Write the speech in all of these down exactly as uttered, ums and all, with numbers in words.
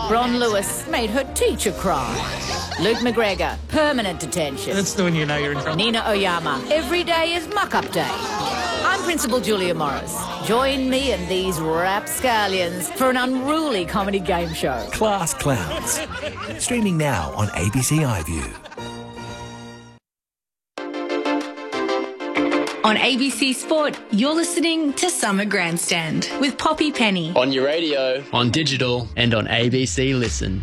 Bron Lewis made her teacher cry. Luke McGregor, permanent detention. That's the one you know you're in trouble. Nina Oyama, every day is muck-up day. I'm Principal Julia Morris. Join me and these rapscallions for an unruly comedy game show. Class Clowns. Streaming now on A B C iView. On A B C Sport, you're listening to Summer Grandstand with Poppy Penny. On your radio, on digital, and on A B C Listen.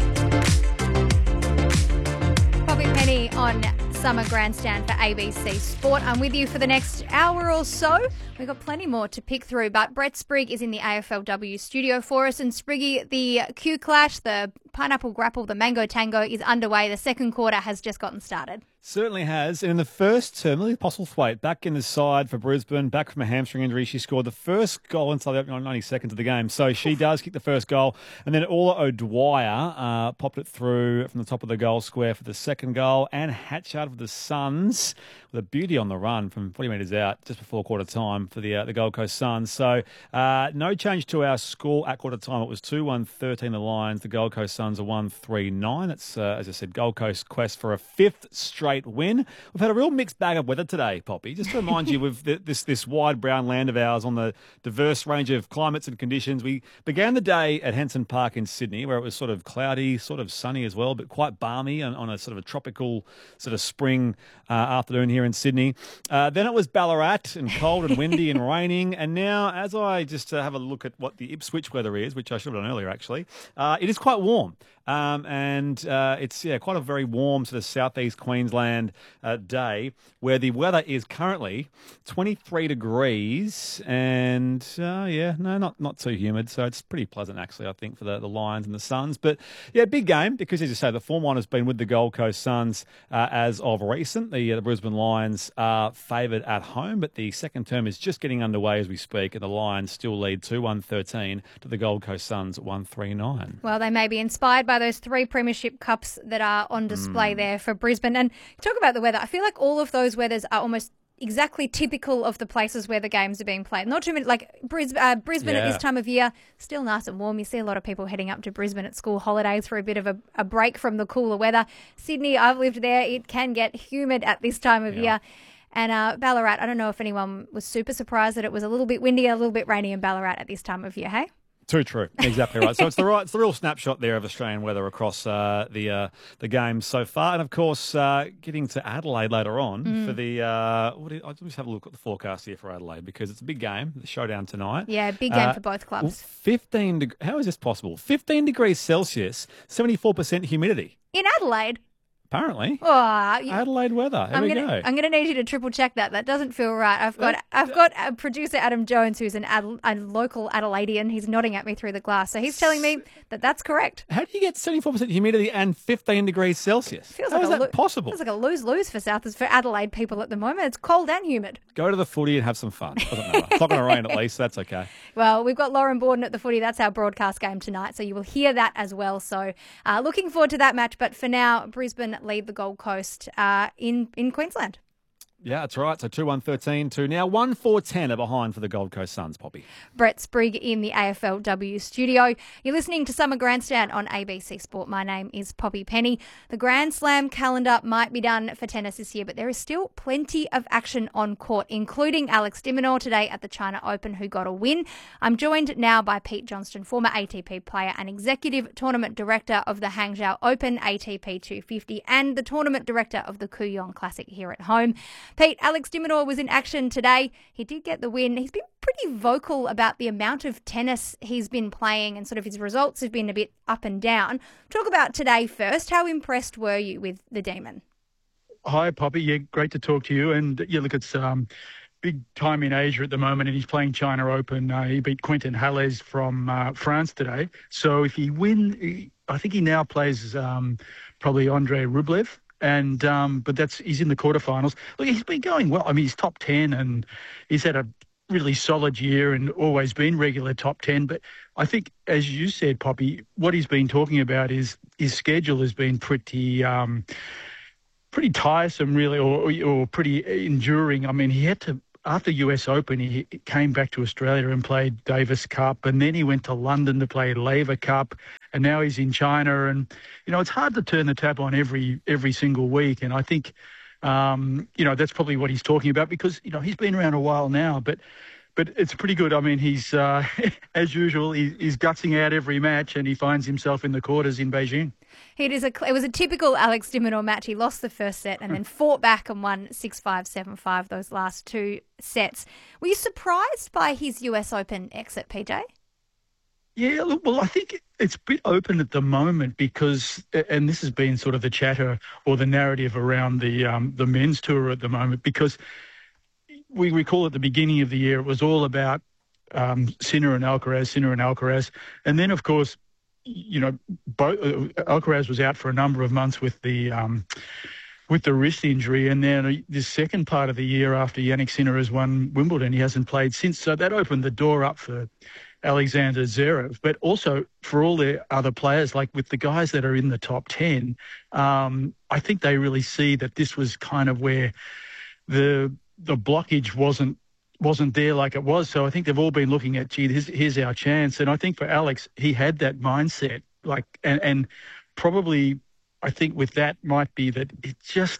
Poppy Penny on Summer Grandstand for A B C Sport. I'm with you for the next hour or so. We've got plenty more to pick through, but Brett Sprigg is in the A F L W studio for us. And Spriggy, the Q Clash, the Pineapple Grapple, the Mango Tango is underway. The second quarter has just gotten started. Certainly has. And in the first term, Lily Postlethwaite back in the side for Brisbane, back from a hamstring injury. She scored the first goal inside the opening ninety seconds of the game. So she Oof. does kick the first goal. And then Orla O'Dwyer uh, popped it through from the top of the goal square for the second goal. And Hatchard for the Suns with a beauty on the run from forty metres out just before quarter time for the uh, the Gold Coast Suns. So uh, no change to our score at quarter time. It was two one thirteen the Lions. The Gold Coast Suns are one three nine. That's, uh, as I said, Gold Coast quest for a fifth straight win. We've had a real mixed bag of weather today, Poppy. Just to remind you, with this this wide brown land of ours on the diverse range of climates and conditions, we began the day at Henson Park in Sydney, where it was sort of cloudy, sort of sunny as well, but quite balmy on, on a sort of a tropical sort of spring uh, afternoon here in Sydney. Uh, then it was Ballarat and cold and windy and raining. And now, as I just uh, have a look at what the Ipswich weather is, which I should have done earlier actually, uh, it is quite warm. Um, and uh, it's yeah quite a very warm sort of southeast Queensland uh, day where the weather is currently twenty-three degrees and uh, yeah no not not too humid, so it's pretty pleasant actually I think for the, the Lions and the Suns. But yeah, big game because as you say the form line has been with the Gold Coast Suns uh, as of recent. The, uh, the Brisbane Lions are favoured at home, but the second term is just getting underway as we speak, and the Lions still lead two one thirteen to the Gold Coast Suns one three nine. Well, they may be inspired by those three premiership cups that are on display mm. there for Brisbane. And talk about the weather. I feel like all of those weathers are almost exactly typical of the places where the games are being played. Not too many, like Bris- uh, Brisbane yeah. at this time of year, still nice and warm. You see a lot of people heading up to Brisbane at school holidays for a bit of a, a break from the cooler weather. Sydney, I've lived there. It can get humid at this time of yeah. year. And uh, Ballarat, I don't know if anyone was super surprised that it was a little bit windy, a little bit rainy in Ballarat at this time of year, hey? Too true. Exactly right. So it's the right, it's the real snapshot there of Australian weather across uh, the uh, the games so far, and of course uh, getting to Adelaide later on mm. for the. Uh, what do you, I'll just have a look at the forecast here for Adelaide because it's a big game, the showdown tonight. Yeah, big game uh, for both clubs. Fifteen. De- how is this possible? Fifteen degrees Celsius, seventy-four percent humidity in Adelaide. Apparently, oh, you, Adelaide weather. Here I'm we gonna, go. I'm going to need you to triple check that. That doesn't feel right. I've got, I've got a producer Adam Jones, who's an Ad, a local Adelaidean. He's nodding at me through the glass, so he's telling me that that's correct. How do you get seventy-four percent humidity and fifteen degrees Celsius? Feels How like is that lo- possible? Feels like a lose-lose for South for Adelaide people at the moment. It's cold and humid. Go to the footy and have some fun. Doesn't matter. It's not going to rain at least. That's okay. Well, we've got Lauren Borden at the footy. That's our broadcast game tonight, so you will hear that as well. So, uh, looking forward to that match. But for now, Brisbane lead the Gold Coast. Uh, in, in Queensland. Yeah, that's right. So two one thirteen to now one four ten are behind for the Gold Coast Suns, Poppy. Brett Sprigg in the A F L W studio. You're listening to Summer Grandstand on A B C Sport. My name is Poppy Penny. The Grand Slam calendar might be done for tennis this year, but there is still plenty of action on court, including Alex de Minaur today at the China Open, who got a win. I'm joined now by Pete Johnston, former A T P player and executive tournament director of the Hangzhou Open A T P two fifty and the tournament director of the Kooyong Classic here at home. Pete, Alex de Minaur was in action today. He did get the win. He's been pretty vocal about the amount of tennis he's been playing and sort of his results have been a bit up and down. Talk about today first. How impressed were you with the Demon? Hi, Poppy. Yeah, great to talk to you. And yeah, look, it's um, big time in Asia at the moment, and he's playing China Open. Uh, he beat Quentin Halles from uh, France today. So if he win, he, I think he now plays um, probably Andrei Rublev. And um, but that's he's in the quarterfinals. Look, he's been going well. I mean, he's top ten, and he's had a really solid year and always been regular top ten. But I think, as you said, Poppy, what he's been talking about is his schedule has been pretty um, pretty tiresome, really, or or pretty enduring. I mean, he had to. After U S Open, he came back to Australia and played Davis Cup, and then he went to London to play Laver Cup, and now he's in China. And, you know, it's hard to turn the tap on every every single week. And I think, um, you know, that's probably what he's talking about because, you know, he's been around a while now. But but it's pretty good. I mean, he's, uh, as usual, he, he's gutsing out every match and he finds himself in the quarters in Beijing. It is a it was a typical Alex de Minaur match. He lost the first set and then fought back and won six five, seven five those last two sets. Were you surprised by his U S Open exit, P J? Yeah, look, well, I think it's a bit open at the moment because, and this has been sort of the chatter or the narrative around the um, the men's tour at the moment, because we recall at the beginning of the year it was all about um, Sinner and Alcaraz, Sinner and Alcaraz, and then of course, you know, both, uh, Alcaraz was out for a number of months with the um, with the wrist injury, and then the second part of the year after Yannick Sinner has won Wimbledon, he hasn't played since. So that opened the door up for Alexander Zverev, but also for all the other players, like with the guys that are in the top ten. Um, I think they really see that this was kind of where the the blockage wasn't wasn't there like it was. So I think they've all been looking at, gee, here's, here's our chance. And I think for Alex, he had that mindset, like, and, and probably I think with that might be that it just,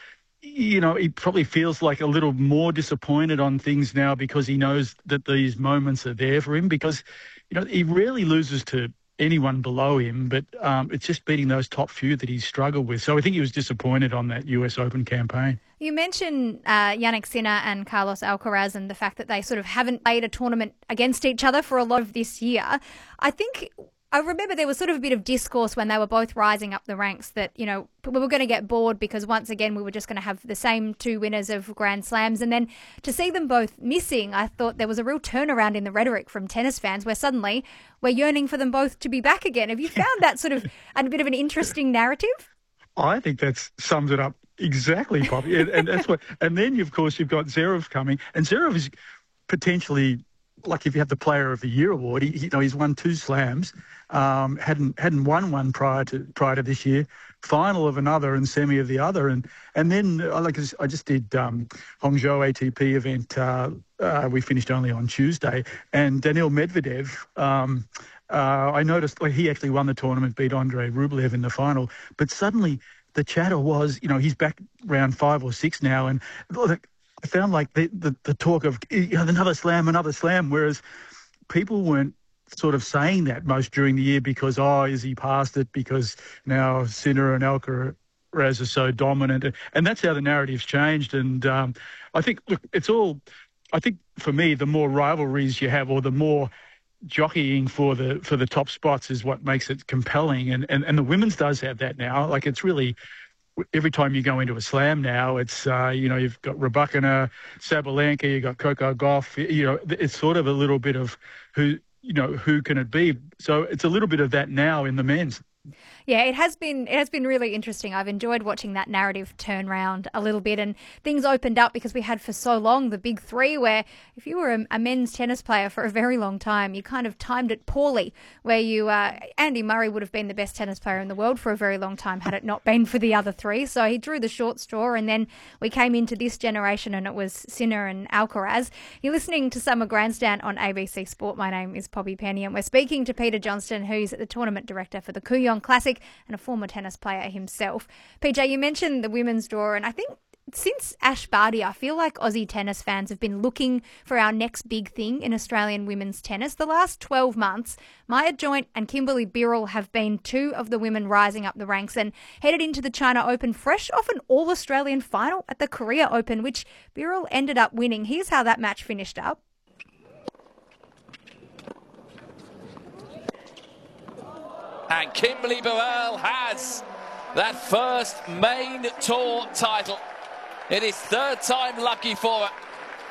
you know, he probably feels like a little more disappointed on things now because he knows that these moments are there for him because, you know, he rarely loses to anyone below him, but um, it's just beating those top few that he's struggled with. So I think he was disappointed on that U S Open campaign. You mentioned uh, Yannick Sinner and Carlos Alcaraz and the fact that they sort of haven't played a tournament against each other for a lot of this year. I think I remember there was sort of a bit of discourse when they were both rising up the ranks that, you know, we were going to get bored because once again we were just going to have the same two winners of Grand Slams. And then to see them both missing, I thought there was a real turnaround in the rhetoric from tennis fans where suddenly we're yearning for them both to be back again. Have you found that sort of a bit of an interesting narrative? I think that sums it up exactly, Poppy. and, and that's what. And then, of course, you've got Zverev coming. And Zverev is potentially, like if you have the Player of the Year award, he, you know, he's won two slams, um, hadn't hadn't won one prior to prior to this year, final of another and semi of the other, and and then uh, like I just did um, Hangzhou A T P event. Uh, uh, we finished only on Tuesday, and Daniil Medvedev. Um, uh, I noticed like, he actually won the tournament, beat Andrei Rublev in the final, but suddenly the chatter was, you know, he's back round five or six now, and look, I found like the, the, the talk of, you know, another slam, another slam, whereas people weren't sort of saying that most during the year because, oh, is he past it because now Sinner and Alcaraz are so dominant. And that's how the narrative's changed. And um, I think, look, it's all, I think for me, the more rivalries you have or the more jockeying for the for the top spots is what makes it compelling. And, and, and the women's does have that now. Like it's really... Every time you go into a slam now, it's, uh, you know, you've got Rybakina, Sabalenka, you've got Coco Gauff, you know, it's sort of a little bit of who, you know, who can it be? So it's a little bit of that now in the men's. Yeah, it has been it has been really interesting. I've enjoyed watching that narrative turn round a little bit, and things opened up because we had for so long the big three where if you were a, a men's tennis player for a very long time, you kind of timed it poorly, where you, uh, Andy Murray would have been the best tennis player in the world for a very long time had it not been for the other three. So he drew the short straw, and then we came into this generation and it was Sinner and Alcaraz. You're listening to Summer Grandstand on A B C Sport. My name is Poppy Penny, and we're speaking to Peter Johnston, who's the tournament director for the Kooyong Classic and a former tennis player himself. P J, you mentioned the women's draw, and I think since Ash Barty, I feel like Aussie tennis fans have been looking for our next big thing in Australian women's tennis. The last twelve months, Maya Joint and Kimberly Birrell have been two of the women rising up the ranks and headed into the China Open fresh off an All-Australian final at the Korea Open, which Birrell ended up winning. Here's how that match finished up. And Kimberly Birrell has that first main tour title. It is third time lucky for her.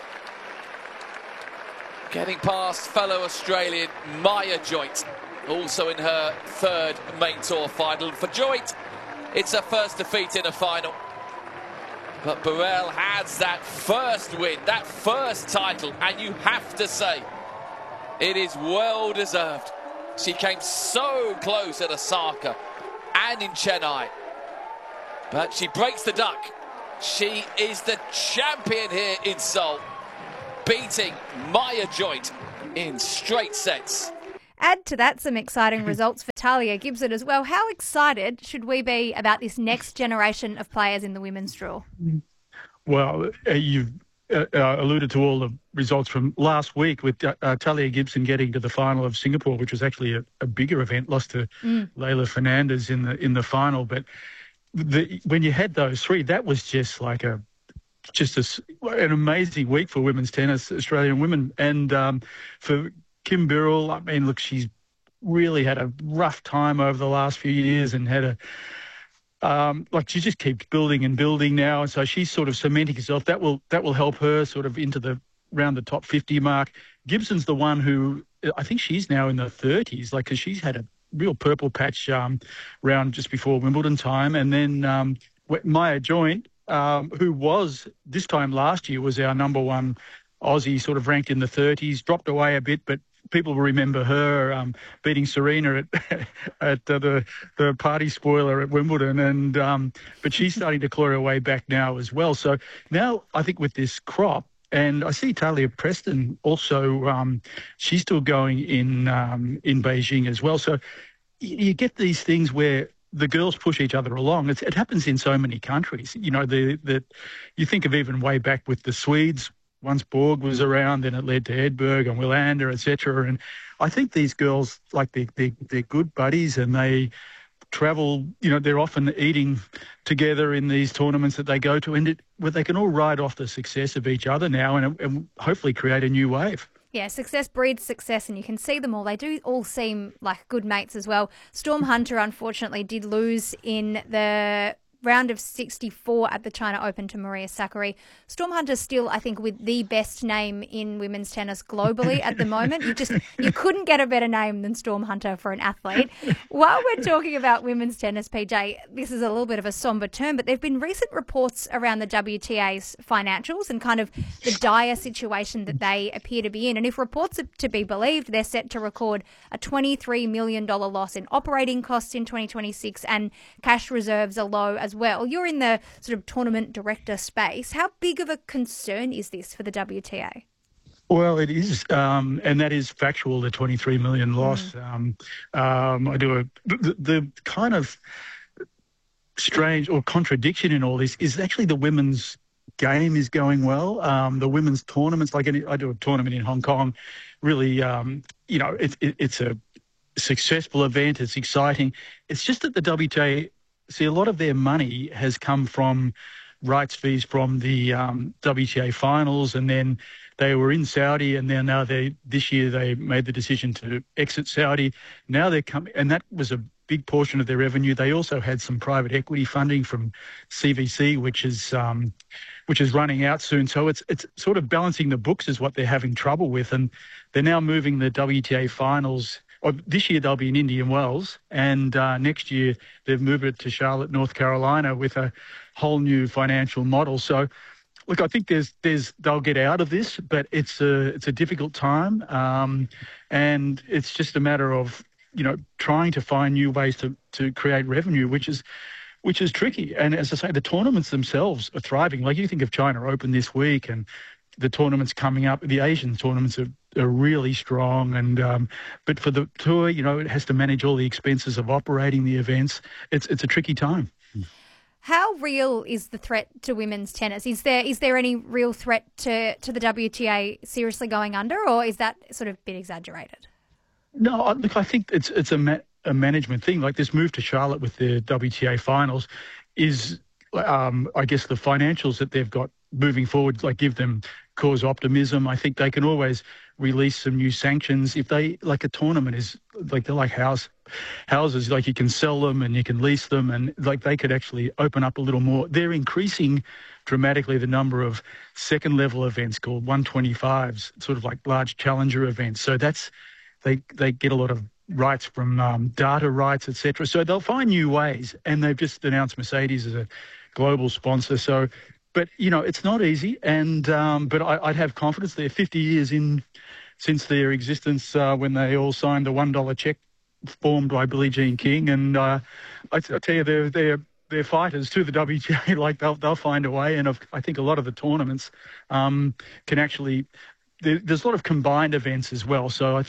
Getting past fellow Australian Maya Joint, also in her third main tour final. For Joint, it's her first defeat in a final. But Birrell has that first win, that first title, and you have to say, it is well deserved. She came so close at Osaka and in Chennai. But she breaks the duck. She is the champion here in Seoul, beating Maya Joint in straight sets. Add to that some exciting results for Talia Gibson as well. How excited should we be about this next generation of players in the women's draw? Well, uh, you've uh, uh, alluded to all the results from last week with uh, uh, Talia Gibson getting to the final of Singapore, which was actually a, a bigger event, lost to mm. Leylah Fernandez in the in the final. But the, when you had those three, that was just like a just a, an amazing week for women's tennis, Australian women. And um, for Kim Birrell, I mean, look, she's really had a rough time over the last few years and had a Um, like she just keeps building and building now, and so she's sort of cementing herself. That will that will help her sort of into the around the top fifty mark. Gibson's the one who I think she's now in the thirties, like because she's had a real purple patch um, round just before Wimbledon time, and then um, Maya Joint, um, who was this time last year was our number one Aussie, sort of ranked in the thirties, dropped away a bit, but people will remember her um, beating Serena at at uh, the the party spoiler at Wimbledon, and um, but she's starting to claw her way back now as well. So now I think with this crop, and I see Talia Preston also, um, she's still going in um, in Beijing as well. So you, you get these things where the girls push each other along. It's, it happens in so many countries. You know, the the you think of even way back with the Swedes. Once Borg was around, then it led to Edberg and Wilander, et cetera. And I think these girls, like, they, they, they're good buddies and they travel, you know, they're often eating together in these tournaments that they go to, and it, where they can all ride off the success of each other now and, and hopefully create a new wave. Yeah, success breeds success, and you can see them all. They do all seem like good mates as well. Storm Hunter, unfortunately, did lose in the round of sixty-four at the China Open to Maria Sakkari. Storm Hunter still, I think, with the best name in women's tennis globally at the moment. You just you couldn't get a better name than Storm Hunter for an athlete. While we're talking about women's tennis, P J, this is a little bit of a somber term, but there have been recent reports around the W T A's financials and kind of the dire situation that they appear to be in. And if reports are to be believed, they're set to record a twenty-three million dollars loss in operating costs in twenty twenty-six, and cash reserves are low as well. You're in the sort of tournament director space. How big of a concern is this for the W T A? Well, it is, um, and that is factual, the twenty-three million loss. Mm. Um, um, I do a, the, the kind of strange or contradiction in all this is actually the women's game is going well. Um, the women's tournaments, like any, I do a tournament in Hong Kong, really, um, you know, it, it, it's a successful event. It's exciting. It's just that the W T A, see, a lot of their money has come from rights fees from the um, W T A finals, and then they were in Saudi, and then now they this year they made the decision to exit Saudi. Now they're coming, and that was a big portion of their revenue. They also had some private equity funding from C V C, which is um, which is running out soon. So it's it's sort of balancing the books is what they're having trouble with, and they're now moving the W T A finals. Or this year they'll be in Indian Wells, and uh, next year they've moved it to Charlotte, North Carolina, with a whole new financial model. So, look, I think there's there's they'll get out of this, but it's a it's a difficult time, um, and it's just a matter of you know trying to find new ways to to create revenue, which is which is tricky. And as I say, the tournaments themselves are thriving. Like you think of China Open this week, and the tournaments coming up, the Asian tournaments are. are really strong, and um, but for the tour, you know, it has to manage all the expenses of operating the events. It's it's a tricky time. How real is the threat to women's tennis? Is there is there any real threat to, to the W T A seriously going under, or is that sort of a bit exaggerated? No, look, I think it's it's a ma- a management thing. Like this move to Charlotte with the W T A finals is, um, I guess, the financials that they've got moving forward, like give them cause optimism. I think they can always release some new sanctions if they like a tournament is like they're like house houses, like you can sell them and you can lease them, and like they could actually open up a little more. They're increasing dramatically the number of second level events called one twenty-fives, sort of like large challenger events. So that's they they get a lot of rights from um, data rights, et cetera. So they'll find new ways, and they've just announced Mercedes as a global sponsor. So. But, you know, it's not easy, and um, but I, I'd have confidence. They're fifty years in since their existence uh, when they all signed the one dollar check formed by Billie Jean King. And uh, I, I tell you, they're, they're, they're fighters to the W T A. Like, they'll, they'll find a way. And I think a lot of the tournaments um, can actually – there's a lot of combined events as well. So I think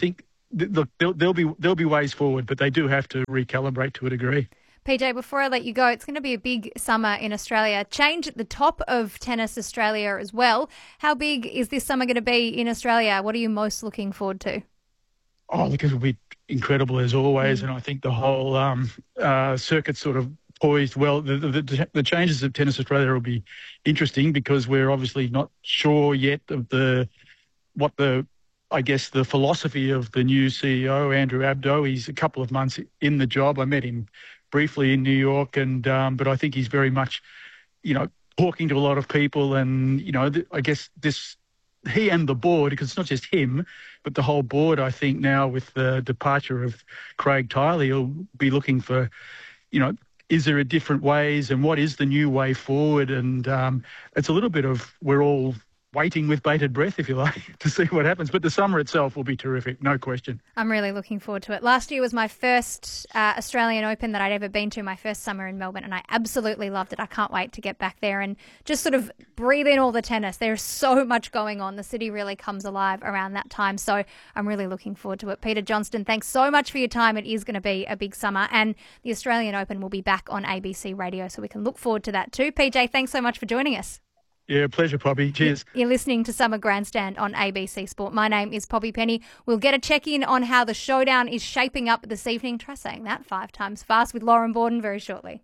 th- look, there'll, there'll be there'll be ways forward, but they do have to recalibrate to a degree. P J, before I let you go, it's going to be a big summer in Australia. Change at the top of Tennis Australia as well. How big is this summer going to be in Australia? What are you most looking forward to? Oh, because it'll be incredible as always, mm. and I think the whole um, uh, circuit's sort of poised well. The, the, the changes of Tennis Australia will be interesting because we're obviously not sure yet of the what the I guess the philosophy of the new C E O, Andrew Abdo. He's a couple of months in the job. I met him briefly in New York, and um, but I think he's very much, you know, talking to a lot of people, and you know, th- I guess this he and the board, because it's not just him, but the whole board. I think now with the departure of Craig Tiley, he'll be looking for, you know, is there a different ways, and what is the new way forward? And um, it's a little bit of we're all waiting with bated breath, if you like, to see what happens. But the summer itself will be terrific, no question. I'm really looking forward to it. Last year was my first uh, Australian Open that I'd ever been to, my first summer in Melbourne, and I absolutely loved it. I can't wait to get back there and just sort of breathe in all the tennis. There's so much going on. The city really comes alive around that time, so I'm really looking forward to it. Peter Johnston, thanks so much for your time. It is going to be a big summer, and the Australian Open will be back on A B C Radio, so we can look forward to that too. P J, thanks so much for joining us. Yeah, pleasure, Poppy. Cheers. You're listening to Summer Grandstand on A B C Sport. My name is Poppy Penny. We'll get a check-in on how the showdown is shaping up this evening. Try saying that five times fast with Lauren Borden very shortly.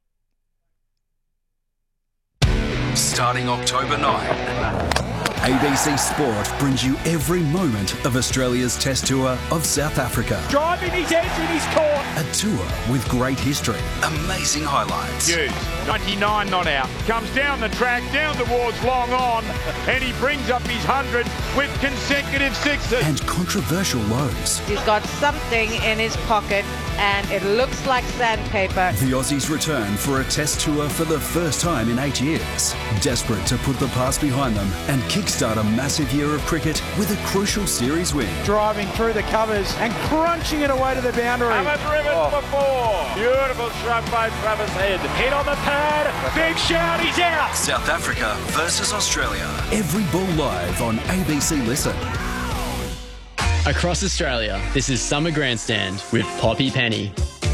Starting October ninth, A B C Sport brings you every moment of Australia's Test Tour of South Africa. Driving his edge in his court. A tour with great history, amazing highlights. Hughes, ninety-nine not out. Comes down the track, down towards long on, and he brings up his hundred with consecutive sixes. And controversial lows. He's got something in his pocket, and it looks like sandpaper. The Aussies return for a Test Tour for the first time in eight years. Desperate to put the past behind them and kickstart a massive year of cricket with a crucial series win. Driving through the covers and crunching it away to the boundary. Haven't driven oh. for four. Beautiful shot by Travis Head. Hit on the pad. Big shout. He's out. South Africa versus Australia. Every ball live on A B C Listen. Across Australia, this is Summer Grandstand with Poppy Penny.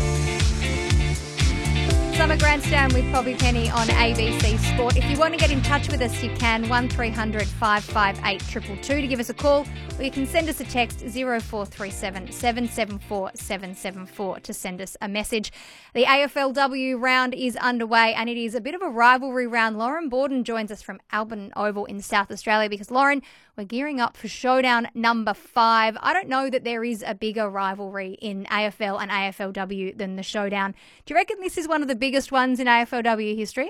Summer Grandstand with Poppy Penny on A B C Sport. If you want to get in touch with us, you can one three hundred five five eight two two two to give us a call, or you can send us a text zero four three seven seven seven four seven seven four to send us a message. The A F L W round is underway, and it is a bit of a rivalry round. Lauren Borden joins us from Albion Oval in South Australia because, Lauren, we're gearing up for showdown number five. I don't know that there is a bigger rivalry in A F L and A F L W than the showdown. Do you reckon this is one of the biggest ones in A F L W history?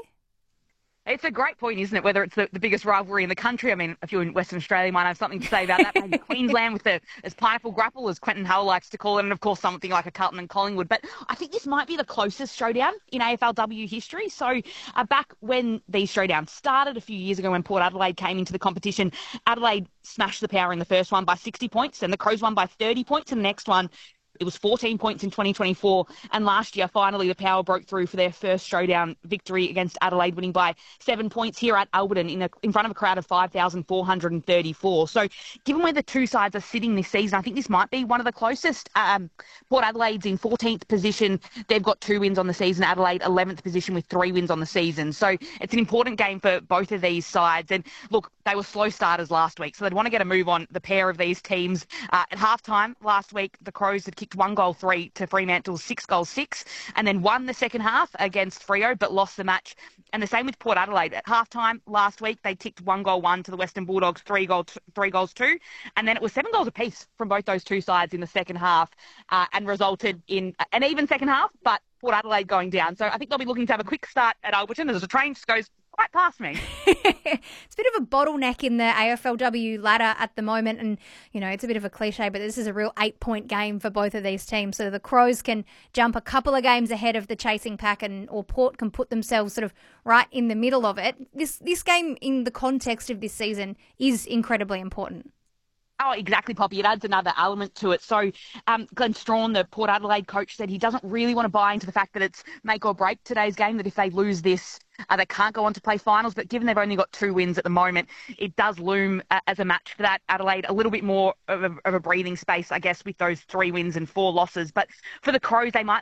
It's a great point, isn't it, whether it's the, the biggest rivalry in the country. I mean, if you're in Western Australia, you might have something to say about that. Maybe Queensland with the as pineapple grapple, as Quentin Hull likes to call it, and, of course, something like a Carlton and Collingwood. But I think this might be the closest showdown in A F L W history. So uh, back when these showdowns started a few years ago when Port Adelaide came into the competition, Adelaide smashed the Power in the first one by sixty points, and the Crows won by thirty points in the next one. It was fourteen points in twenty twenty-four, and last year, finally, the Power broke through for their first showdown victory against Adelaide, winning by seven points here at Alberton in, a, in front of a crowd of five thousand four hundred thirty-four. So, given where the two sides are sitting this season, I think this might be one of the closest. Um, Port Adelaide's in fourteenth position. They've got two wins on the season. Adelaide, eleventh position with three wins on the season. So, it's an important game for both of these sides. And, look, they were slow starters last week, so they'd want to get a move on the pair of these teams. Uh, at halftime last week, the Crows had kicked one goal three to Fremantle's six goals six, and then won the second half against Freo, but lost the match. And the same with Port Adelaide. At halftime last week, they ticked one goal one to the Western Bulldogs, three goal three goals two, and then it was seven goals apiece from both those two sides in the second half, uh, and resulted in an even second half, but Port Adelaide going down. So I think they'll be looking to have a quick start at Alberton as the train just goes right past me. It's a bit of a bottleneck in the A F L W ladder at the moment, and you know it's a bit of a cliche, but this is a real eight-point game for both of these teams. So the Crows can jump a couple of games ahead of the chasing pack, and or Port can put themselves sort of right in the middle of it. This this game, in the context of this season, is incredibly important. Oh, exactly, Poppy. It adds another element to it. So um, Glenn Strawn, the Port Adelaide coach, said he doesn't really want to buy into the fact that it's make or break today's game, that if they lose this, uh, they can't go on to play finals. But given they've only got two wins at the moment, it does loom uh, as a match for that. Adelaide, a little bit more of a, of a breathing space, I guess, with those three wins and four losses. But for the Crows, they might